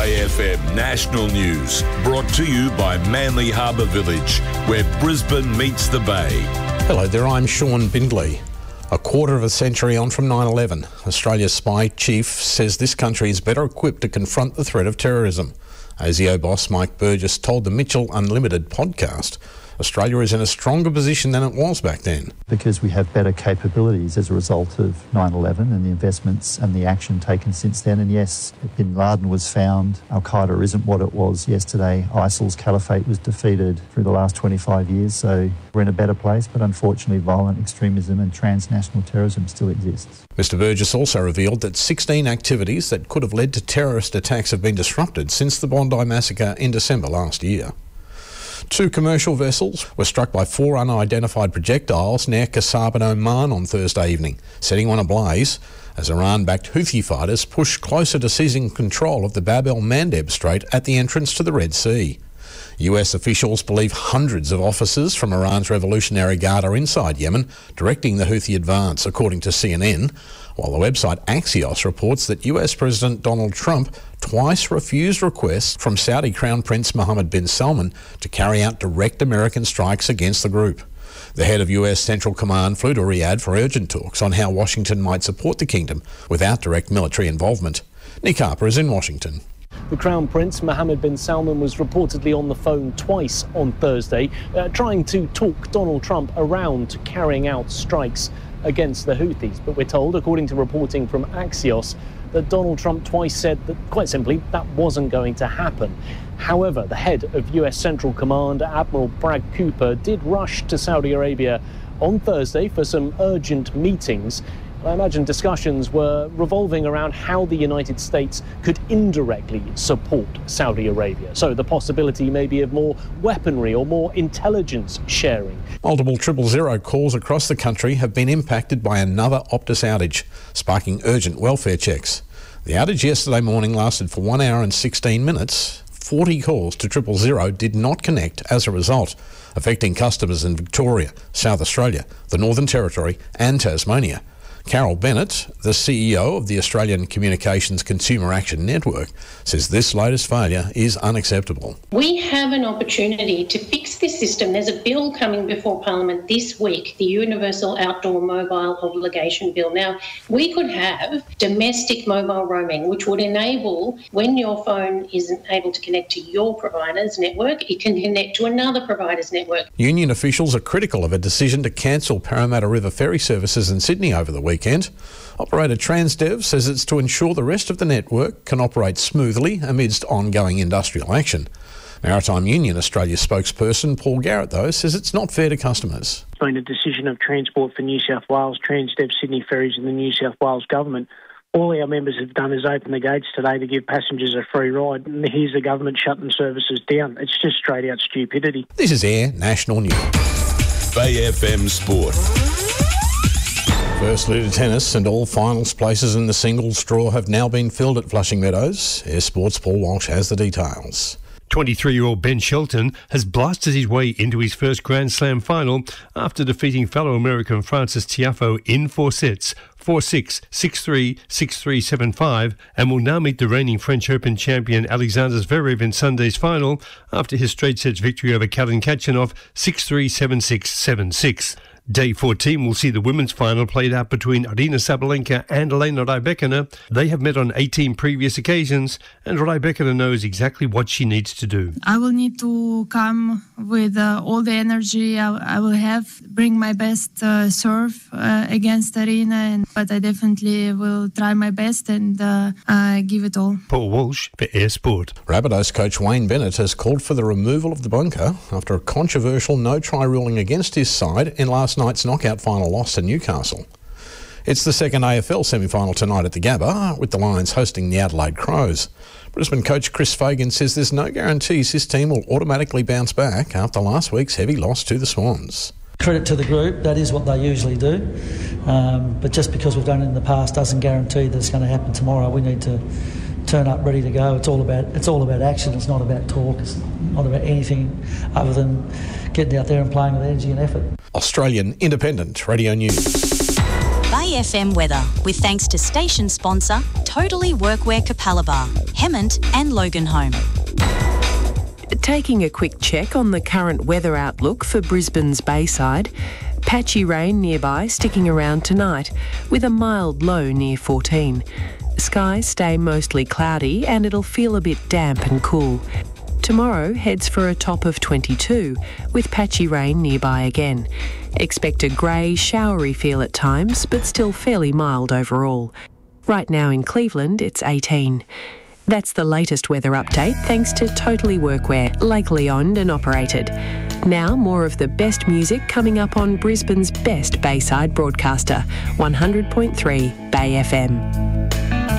Bay FM National News, brought to you by Manly Harbour Village, where Brisbane meets the Bay. Hello there, I'm Sean Bindley. A quarter of a century on from 9/11, Australia's spy chief says this country is better equipped to confront the threat of terrorism. ASIO boss Mike Burgess told the Mitchell Unlimited podcast Australia is in a stronger position than it was back then. Because we have better capabilities as a result of 9/11 and the investments and the action taken since then. And yes, bin Laden was found. Al-Qaeda isn't what it was yesterday. ISIL's caliphate was defeated through the last 25 years. So we're in a better place, but unfortunately violent extremism and transnational terrorism still exists. Mr Burgess also revealed that 16 activities that could have led to terrorist attacks have been disrupted since the Bondi massacre in December last year. 2 commercial vessels were struck by 4 unidentified projectiles near Kasaba in Oman on Thursday evening, setting one ablaze as Iran-backed Houthi fighters pushed closer to seizing control of the Bab el-Mandeb Strait at the entrance to the Red Sea. US officials believe hundreds of officers from Iran's Revolutionary Guard are inside Yemen, directing the Houthi advance, according to CNN, while the website Axios reports that US President Donald Trump twice refused requests from Saudi Crown Prince Mohammed bin Salman to carry out direct American strikes against the group. The head of US Central Command flew to Riyadh for urgent talks on how Washington might support the kingdom without direct military involvement. Nick Harper is in Washington. The Crown Prince Mohammed bin Salman was reportedly on the phone twice on Thursday, trying to talk Donald Trump around carrying out strikes against the Houthis. But we're told, according to reporting from Axios, that Donald Trump twice said that, quite simply, that wasn't going to happen. However, the head of US Central Command, Admiral Bragg Cooper, did rush to Saudi Arabia on Thursday for some urgent meetings. I imagine discussions were revolving around how the United States could indirectly support Saudi Arabia. So the possibility maybe of more weaponry or more intelligence sharing. Multiple 000 calls across the country have been impacted by another Optus outage, sparking urgent welfare checks. The outage yesterday morning lasted for 1 hour and 16 minutes. 40 calls to 000 did not connect as a result, affecting customers in Victoria, South Australia, the Northern Territory and Tasmania. Carol Bennett, the CEO of the Australian Communications Consumer Action Network, says this latest failure is unacceptable. We have an opportunity to fix this system. There's a bill coming before Parliament this week, the Universal Outdoor Mobile Obligation Bill. Now, we could have domestic mobile roaming, which would enable, when your phone isn't able to connect to your provider's network, it can connect to another provider's network. Union officials are critical of a decision to cancel Parramatta River ferry services in Sydney over the weekend. Operator Transdev says it's to ensure the rest of the network can operate smoothly amidst ongoing industrial action. Maritime Union Australia spokesperson Paul Garrett, though, says it's not fair to customers. It's been a decision of Transport for New South Wales, Transdev Sydney Ferries and the New South Wales Government. All our members have done is open the gates today to give passengers a free ride. And here's the government shutting services down. It's just straight out stupidity. This is Air National News. Bay FM Sport. Firstly to tennis, and all finals places in the singles draw have now been filled at Flushing Meadows. Air Sports' Paul Walsh has the details. 23-year-old Ben Shelton has blasted his way into his first Grand Slam final after defeating fellow American Frances Tiafoe in 4 sets, 4-6, 6-3, 6-3, 7-5, and will now meet the reigning French Open champion Alexander Zverev in Sunday's final after his straight sets victory over Karen Khachanov 6-3, 7-6, 7-6. Day 14 will see the women's final played out between Aryna Sabalenka and Elena Rybakina. They have met on 18 previous occasions, and Rybakina knows exactly what she needs to do. I will need to come with all the energy I will have, bring my best serve against Aryna, but I definitely will try my best and give it all. Paul Walsh for Air Sport. Rabbitohs coach Wayne Bennett has called for the removal of the bunker after a controversial no-try ruling against his side in last night's knockout final loss to Newcastle. It's the second AFL semi-final tonight at the Gabba, with the Lions hosting the Adelaide Crows. Brisbane coach Chris Fagan says there's no guarantees his team will automatically bounce back after last week's heavy loss to the Swans. Credit to the group, that is what they usually do. But just because we've done it in the past doesn't guarantee that it's going to happen tomorrow. We need to turn up ready to go. It's all about action. It's not about talk. It's not about anything other than getting out there and playing with energy and effort. Australian Independent Radio News. Bay FM weather, with thanks to station sponsor Totally Workwear Capalaba. Hemmant and Loganholme. Taking a quick check on the current weather outlook for Brisbane's Bayside. Patchy rain nearby, sticking around tonight, with a mild low near 14. Skies stay mostly cloudy and it'll feel a bit damp and cool. Tomorrow heads for a top of 22, with patchy rain nearby again. Expect a grey, showery feel at times, but still fairly mild overall. Right now in Cleveland, it's 18. That's the latest weather update thanks to Totally Workwear, locally owned and operated. Now more of the best music coming up on Brisbane's best Bayside broadcaster, 100.3 Bay FM.